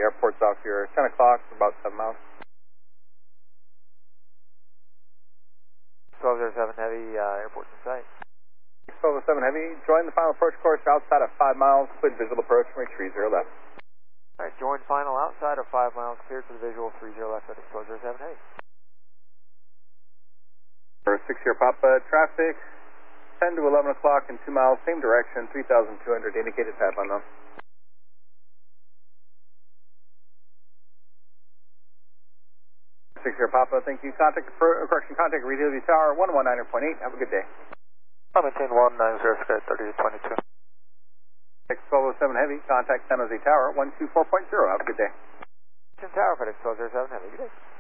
airport's off here. 10 o'clock, about 7 miles. 1207 Heavy, airport's in sight. 1207 Heavy, join the final approach course outside of 5 miles, cleared visual approach, make 30 left. Alright, join final outside of 5 miles, cleared for the visual, 30 left, FedEx 1207 Heavy. For 6-year Papa, traffic, 10 to 11 o'clock and 2 miles, same direction, 3,200, indicated path unknown. 6-year Papa, thank you. Contact Radio View Tower, 119.8. Have a good day. I'll maintain 190, Sky 3022. 1207 Heavy, contact San Jose Tower, 124.0. Have a good day. Tower, FedEx 1207 Heavy, good day.